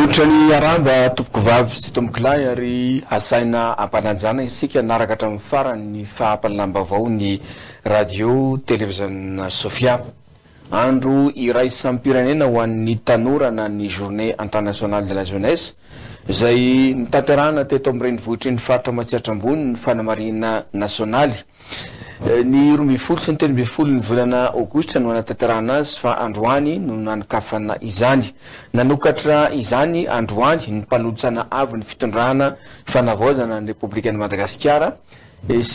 Mihotrany aramba tompoko vavy sy tompoko lahy ary asaina ampananjana isika naraka hatramin'ny farany ny fahapalalambavao ny radio télévision Sofia. Andro iray sampirenena ho an'ny tanorana ny journée internationale de la jeunesse izay nitanterahana teto amin'ny renivohitry ny faritra Matsihatra ambony ny fanamarihana nasionaly. Ny 12 sy ny 13 ny volana aogositra no natanterahana azy fa androany no nanokafana izany. Nanokatra izany androany ny mpanolotsana avy ny fitondrana fanavaozana ny Republika ny Madagasikara